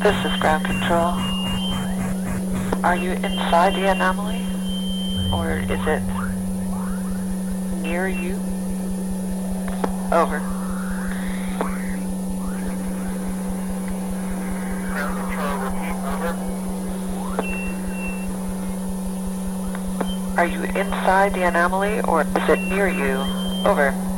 This is ground control. Are you inside the anomaly? Or is it near you? Over. Ground control, repeat, over. Are you inside the anomaly or is it near you? Over.